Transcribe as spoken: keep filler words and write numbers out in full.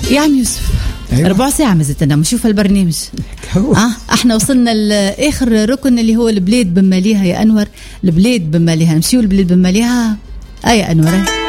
يا عم يوسف أيوة. ربع ساعة مازلنا نشوف البرنامج. اه احنا وصلنا لاخر ركن اللي هو البلاد بماليها يا انور. البلاد بماليها، نمشيو البلاد بماليها. اي انور